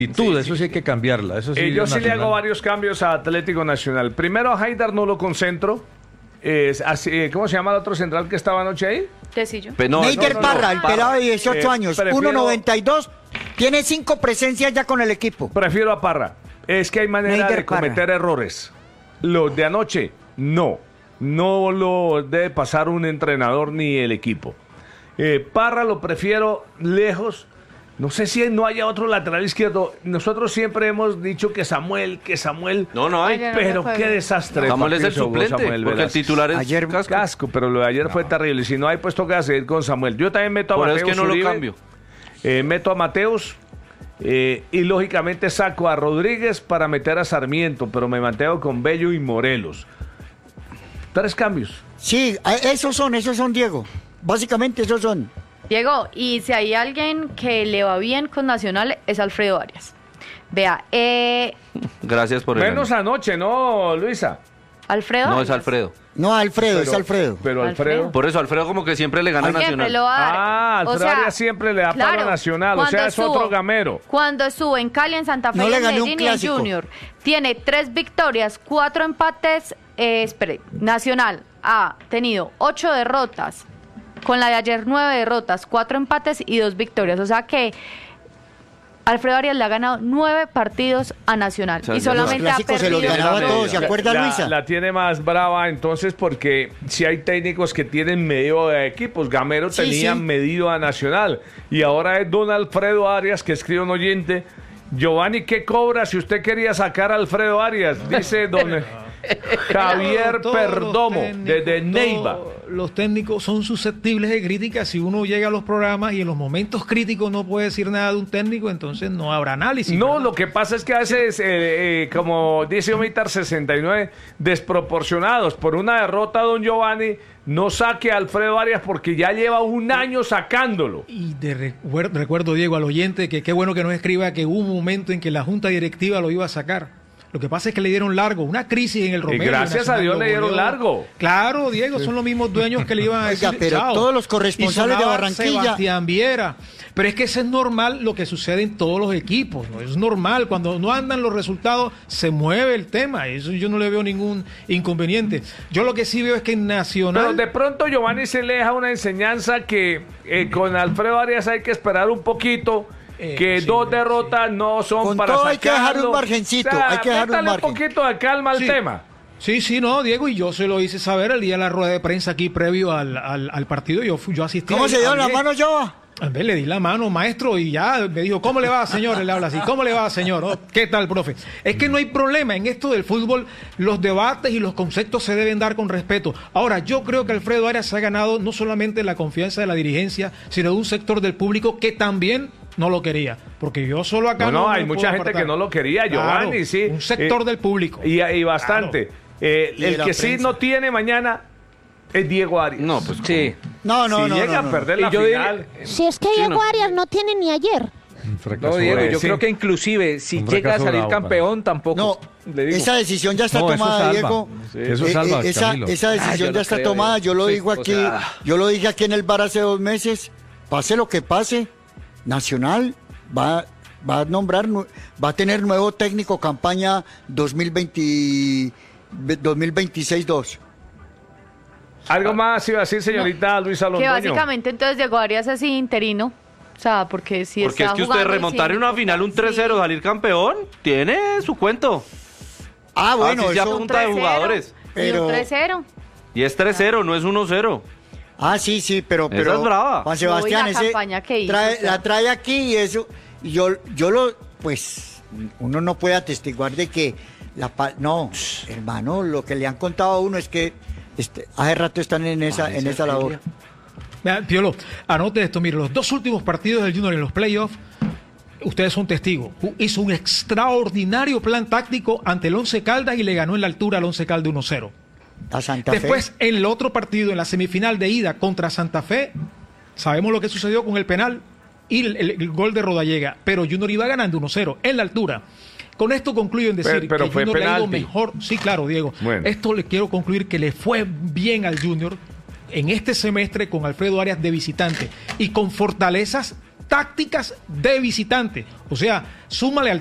Eso sí hay que cambiarla. Eso sí, yo sí le Nacional. hago varios cambios a Atlético Nacional. Primero a Haidar no lo concentro. ¿Cómo se llama el otro central que estaba anoche ahí? Tecillo. Neider Parra, el pelado de 18 años, prefiero- 1.92, tiene 5 presencias ya con el equipo. Prefiero a Parra. Es que hay manera Neider de cometer Parra. errores. Los de anoche, no. No lo debe pasar un entrenador ni el equipo. Parra lo prefiero lejos. No sé si no haya otro lateral izquierdo. Nosotros siempre hemos dicho que Samuel. No hay. Oye, Pero no, qué desastre. Samuel es el Partido jugó suplente, Samuel porque el Velázquez. titular es Ayer- Casco, pero lo de ayer fue terrible. Si no hay, pues toca seguir con Samuel. Yo también meto a Por eso Mateus es que no Uribe, lo cambio. meto a Mateus y lógicamente saco a Rodríguez para meter a Sarmiento, pero me mantengo con Bello y Morelos. 3 cambios. Sí, esos son, Diego. Básicamente esos son. Diego, y si hay alguien que le va bien con Nacional es Alfredo Arias. Vea, Gracias por el Menos anoche, ¿no, Luisa? Alfredo No, Arias. es Alfredo. No, Alfredo, es Alfredo. Pero Alfredo. Por eso Alfredo como que siempre le gana a Siempre Nacional. lo va a dar. Alfredo Arias siempre le da para Nacional, o sea, es otro gamero. Cuando estuvo en Cali, en Santa Fe, No y le en ganó un Medellín y en clásico. Junior, tiene 3 victorias, 4 empates. Nacional ha tenido 8 derrotas. Con la de ayer 9 derrotas, 4 empates y 2 victorias. O sea que Alfredo Arias le ha ganado 9 partidos a Nacional. O sea, Y solamente los ha clásicos se los perdido. ganaba la todos, ¿se media. acuerda Luisa? La tiene más brava entonces porque si hay técnicos que tienen medio de equipos. Gamero Sí, tenía sí. medido a Nacional. Y ahora es don Alfredo Arias que escribe un oyente. Giovanni, ¿qué cobra si usted quería sacar a Alfredo Arias? Dice don Javier Todos los Perdomo, técnicos, desde Neiva. todos los técnicos son susceptibles de críticas. Si uno llega a los programas y en los momentos críticos no puede decir nada de un técnico, entonces no habrá análisis. No, ¿verdad? lo que pasa es que a veces, como dice Omitar 69, desproporcionados. Por una derrota, don Giovanni, no saque a Alfredo Arias porque ya lleva un año sacándolo. Y recuerdo, Diego, al oyente, que qué bueno que nos escriba que hubo un momento en que la junta directiva lo iba a sacar. Lo que pasa es que le dieron largo, una crisis en el Romero. gracias a Nacional Dios lo le dieron goleó. largo. Claro, Diego, son los mismos dueños que le iban a decir. Oiga, pero chao. todos los corresponsales Y de sonaba Barranquilla- Sebastián Viera. Pero es que eso es normal lo que sucede en todos los equipos, ¿no? Es normal, cuando no andan los resultados, se mueve el tema. Eso yo no le veo ningún inconveniente. Yo lo que sí veo es que en Nacional... Pero de pronto Giovanni se le deja una enseñanza que con Alfredo Arias hay que esperar un poquito. Que sí, 2 derrotas no son Con para todo sacarlo. hay que dejar un margencito, hay que dejar un métale margen. poquito de calma al Sí. tema. Sí, no, Diego, y yo se lo hice saber el día de la rueda de prensa aquí previo al partido. Yo asistí. ¿Cómo ahí, se dio la hablé. mano, Joa? A ver, le di la mano, maestro, y ya me dijo, ¿cómo le va, señor? Él habla así, ¿cómo le va, señor? Oh, ¿qué tal, profe? Es que no hay problema en esto del fútbol, los debates y los conceptos se deben dar con respeto. Ahora, yo creo que Alfredo Arias se ha ganado no solamente la confianza de la dirigencia, sino de un sector del público que también no lo quería. Porque yo solo acá No, me hay puedo mucha gente apartar. que no lo quería, Claro, Giovanni, sí. un sector del público. Y bastante. Y de El la que sí prensa. no tiene mañana es Diego Arias. No, pues Sí. No, si llega a perder la Y yo final. Si es que Diego Arias no tiene ni ayer. Un fracaso. No, Diego, yo Sí. creo que inclusive si Un llega a fracaso salir bravo, campeón tampoco. No, le digo. esa decisión ya está No, eso tomada, salva. Diego. Eso salva, Camilo. esa decisión yo ya no está creo, tomada. Diego. Yo lo Sí, digo o aquí, sea- yo lo dije aquí en el bar hace 2 meses. Pase lo que pase, Nacional va a nombrar, va a tener nuevo técnico campaña 2026-2. Algo más iba a decir, señorita Luisa Que Londoño. básicamente entonces Diego Arias es interino. O sea, porque si Porque es está que usted jugando remontar en siempre, una final un 3-0, sí. salir campeón, tiene su cuento. Ah, bueno, Así sea eso. punta de 3-0, jugadores. Y un Pero- 3-0. Y es 3-0, no es 1-0. Ah, sí, pero Esa es brava. Juan Sebastián, Uy, la campaña que hizo, o sea. la trae aquí y eso, y yo pues, uno no puede atestiguar de que no, hermano, lo que le han contado a uno es que hace rato están en esa labor. Vea, Piolo, anote esto, mire, los 2 últimos partidos del Junior en los playoffs, ustedes son testigos. Hizo un extraordinario plan táctico ante el Once Caldas y le ganó en la altura al Once Caldas 1-0. A Santa Después, Fe. en el otro partido, en la semifinal de ida contra Santa Fe, sabemos lo que sucedió con el penal y el gol de Rodallega, pero Junior iba ganando 1-0 en la altura. Con esto concluyo en decir Pero que fue Junior le ha ido penalti. mejor. Sí, claro, Diego. Bueno. Esto le quiero concluir que le fue bien al Junior en este semestre con Alfredo Arias de visitante y con fortalezas tácticas de visitante. O sea, súmale al